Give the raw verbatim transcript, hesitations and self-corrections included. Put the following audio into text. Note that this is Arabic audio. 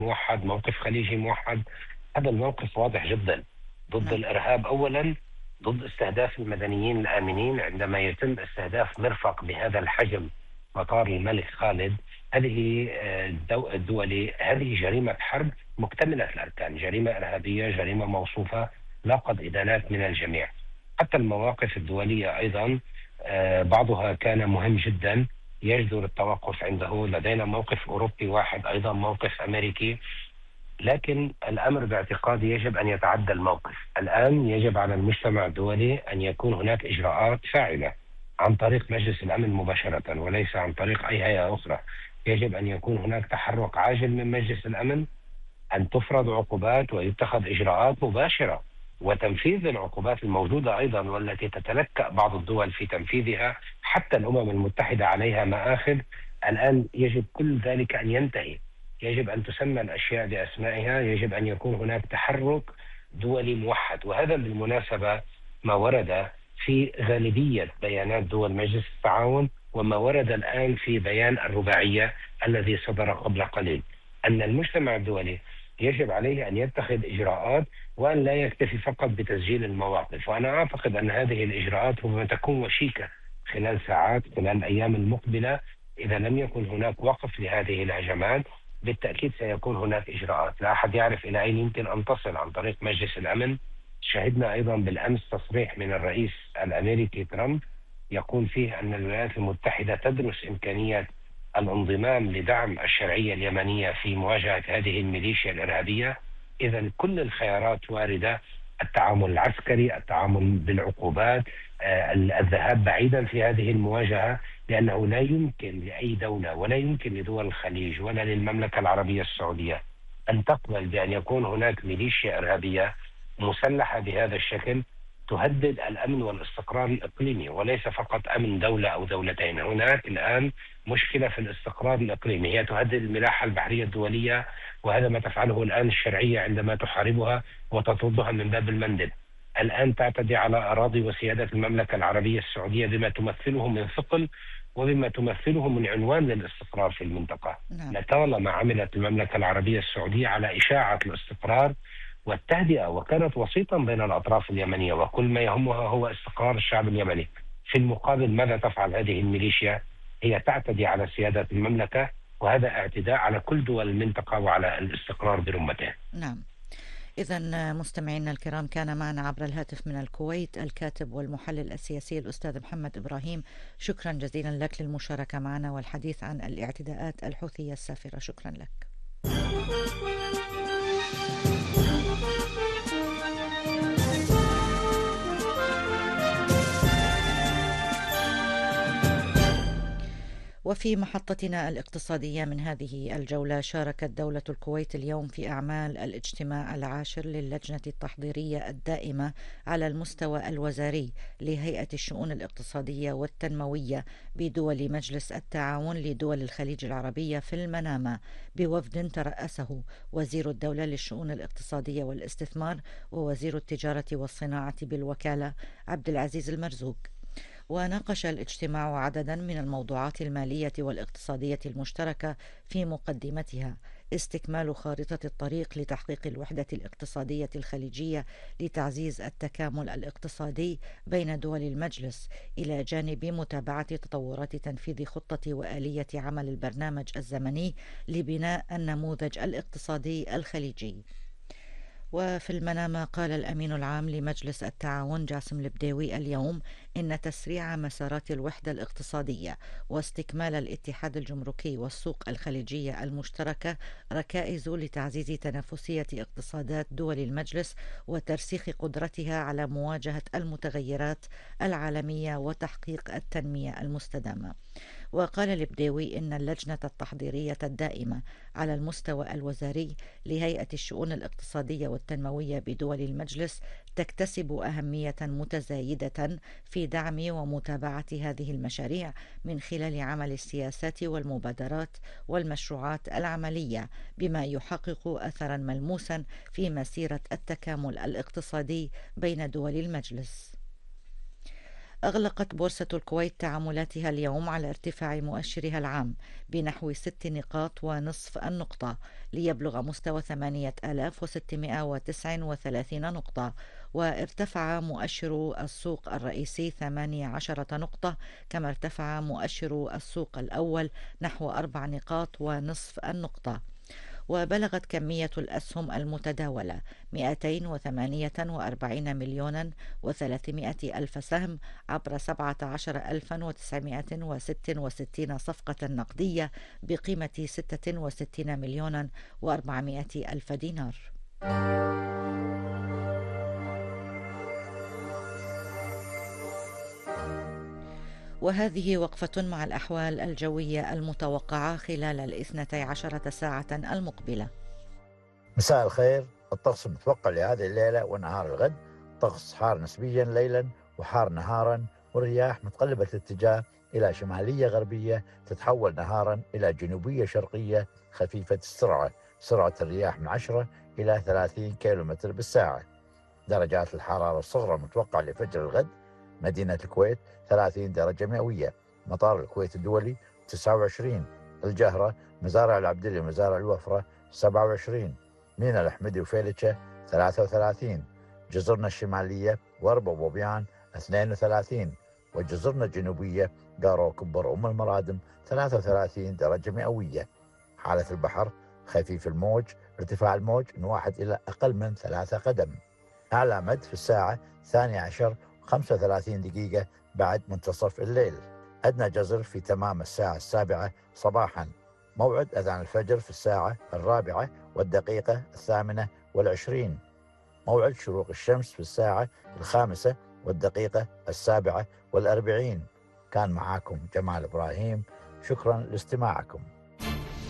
موحد، موقف خليجي موحد. هذا الموقف واضح جدا ضد نعم. الإرهاب أولا، ضد استهداف المدنيين الآمنين. عندما يتم استهداف مرفق بهذا الحجم، مطار الملك خالد، هذه آه، الدو- الدولة، هذه جريمة حرب مكتملة الأركان، جريمة إرهابية، جريمة موصوفة، لاقت إدانات من الجميع. حتى المواقف الدولية أيضا آه، بعضها كان مهم جدا، يجدر التوقف عنده. لدينا موقف أوروبي واحد، أيضا موقف أمريكي. لكن الأمر باعتقادي يجب أن يتعدى الموقف. الآن يجب على المجتمع الدولي أن يكون هناك إجراءات فاعلة عن طريق مجلس الأمن مباشرة، وليس عن طريق أي هيئة أخرى. يجب أن يكون هناك تحرك عاجل من مجلس الأمن، أن تفرض عقوبات ويتخذ إجراءات مباشرة، وتنفيذ العقوبات الموجودة أيضا والتي تتلكأ بعض الدول في تنفيذها، حتى الأمم المتحدة عليها مآخذ. الآن يجب كل ذلك أن ينتهي. يجب أن تسمى الأشياء بأسمائها، يجب أن يكون هناك تحرك دولي موحد. وهذا بالمناسبة ما ورد في غالبية بيانات دول مجلس التعاون، وما ورد الآن في بيان الرباعية الذي صدر قبل قليل، أن المجتمع الدولي يجب عليه أن يتخذ إجراءات، وأن لا يكتفي فقط بتسجيل المواقف. وأنا أعتقد أن هذه الإجراءات ربما تكون وشيكة خلال ساعات، خلال الأيام المقبلة. إذا لم يكن هناك وقف لهذه الهجمات، بالتأكيد سيكون هناك إجراءات. لا أحد يعرف إلى أين يمكن أن تصل عن طريق مجلس الأمن. شهدنا أيضا بالأمس تصريح من الرئيس الأمريكي ترامب يقول فيه أن الولايات المتحدة تدرس إمكانية الانضمام لدعم الشرعية اليمنية في مواجهة هذه الميليشيا الإرهابية. إذا كل الخيارات واردة: التعامل العسكري، التعامل بالعقوبات، آه، الذهاب بعيدا في هذه المواجهة. لأنه لا يمكن لأي دولة، ولا يمكن لدول الخليج، ولا للمملكة العربية السعودية أن تقبل بأن يكون هناك ميليشيا إرهابية مسلحة بهذا الشكل تهدد الأمن والاستقرار الإقليمي، وليس فقط أمن دولة أو دولتين. هناك الآن مشكلة في الاستقرار الإقليمي، هي تهدد الملاحة البحرية الدولية، وهذا ما تفعله الآن الشرعية عندما تحاربها وتطردها من باب المندب. الآن تعتدي على أراضي وسيادة المملكة العربية السعودية بما تمثله من ثقل، وبما تمثله من عنوان للاستقرار في المنطقة. نعم. لطالما عملت المملكة العربية السعودية على إشاعة الاستقرار والتهدئة، وكانت وسيطا بين الأطراف اليمنية، وكل ما يهمها هو استقرار الشعب اليمني. في المقابل ماذا تفعل هذه الميليشيا؟ هي تعتدي على سيادة المملكة، وهذا اعتداء على كل دول المنطقة وعلى الاستقرار برمته. نعم. إذا مستمعينا الكرام، كان معنا عبر الهاتف من الكويت الكاتب والمحلل السياسي الأستاذ محمد إبراهيم. شكرا جزيلا لك للمشاركة معنا والحديث عن الاعتداءات الحوثية السافرة. شكرا لك. وفي محطتنا الاقتصادية من هذه الجولة، شاركت دولة الكويت اليوم في أعمال الاجتماع العاشر للجنة التحضيرية الدائمة على المستوى الوزاري لهيئة الشؤون الاقتصادية والتنموية بدول مجلس التعاون لدول الخليج العربية في المنامة، بوفد ترأسه وزير الدولة للشؤون الاقتصادية والاستثمار ووزير التجارة والصناعة بالوكالة عبد العزيز المرزوق. وناقش الاجتماع عددا من الموضوعات المالية والاقتصادية المشتركة، في مقدمتها استكمال خارطة الطريق لتحقيق الوحدة الاقتصادية الخليجية لتعزيز التكامل الاقتصادي بين دول المجلس، إلى جانب متابعة تطورات تنفيذ خطة وآلية عمل البرنامج الزمني لبناء النموذج الاقتصادي الخليجي. وفي المنامة قال الأمين العام لمجلس التعاون جاسم البديوي اليوم إن تسريع مسارات الوحدة الاقتصادية واستكمال الاتحاد الجمركي والسوق الخليجية المشتركة ركائز لتعزيز تنافسية اقتصادات دول المجلس وترسيخ قدرتها على مواجهة المتغيرات العالمية وتحقيق التنمية المستدامة. وقال البديوي إن اللجنة التحضيرية الدائمة على المستوى الوزاري لهيئة الشؤون الاقتصادية والتنموية بدول المجلس تكتسب أهمية متزايدة في دعم ومتابعة هذه المشاريع من خلال عمل السياسات والمبادرات والمشروعات العملية، بما يحقق أثرا ملموسا في مسيرة التكامل الاقتصادي بين دول المجلس. أغلقت بورصة الكويت تعاملاتها اليوم على ارتفاع مؤشرها العام بنحو ست نقاط ونصف النقطة ليبلغ مستوى ثمانية آلاف وستمائة وتسعة وثلاثين نقطة، وارتفع مؤشر السوق الرئيسي ثمانية عشر نقطة، كما ارتفع مؤشر السوق الأول نحو أربع نقاط ونصف النقطة. وبلغت كمية الأسهم المتداولة مئتين وثمانية وأربعين مليونا وثلاثمائة ألف سهم عبر سبعة عشر ألفا وتسعمائة وستة وستين صفقة نقدية بقيمة ستة وستين مليونا وأربعمائة ألف دينار. وهذه وقفة مع الأحوال الجوية المتوقعة خلال الاثنتي عشرة ساعة المقبلة. مساء الخير. الطقس المتوقع لهذه الليلة ونهار الغد طقس حار نسبيا ليلا وحار نهارا، والرياح متقلبة الاتجاه إلى شمالية غربية تتحول نهارا إلى جنوبية شرقية خفيفة السرعة. سرعة الرياح من عشرة إلى ثلاثين كيلومتر بالساعة. درجات الحرارة الصغرى المتوقع لفجر الغد: مدينة الكويت ثلاثين درجة مئوية، مطار الكويت الدولي تسعة وعشرين، الجهرة، مزارع العبدلي ومزارع الوفرة سبعة وعشرين، مينا الأحمدي وفيلتشة ثلاثة وثلاثين، جزرنا الشمالية وربا وبوبيان اثنين وثلاثين، وجزرنا الجنوبية قارو وكبر أم المرادم ثلاثة وثلاثين درجة مئوية. حالة البحر خفيف الموج، ارتفاع الموج من واحد إلى أقل من ثلاثة قدم. أعلى مد في الساعة الثانية عشر خمسة وثلاثين دقيقة بعد منتصف الليل. أدنى جزر في تمام الساعة السابعة صباحا. موعد أذان الفجر في الساعة الرابعة والدقيقة الثامنة والعشرين. موعد شروق الشمس في الساعة الخامسة والدقيقة السابعة والأربعين. كان معاكم جمال إبراهيم، شكرا لاستماعكم.